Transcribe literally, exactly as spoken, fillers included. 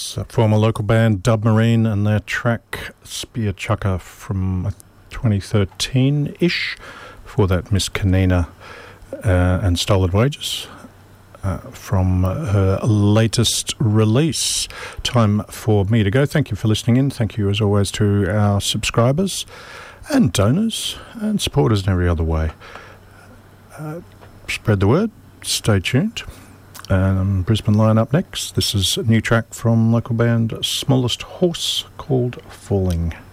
was a former local band Dub Marine and their track Spear Chucker from twenty thirteen-ish. Before that, Miss Kanina uh, and Stolen Wages uh, from her latest release. Time for me to go. Thank you for listening in. Thank you, as always, to our subscribers and donors and supporters in every other way. Uh, spread the word. Stay tuned. Um, Brisbane Line up next. This is a new track from local band Smallest Horse called Falling.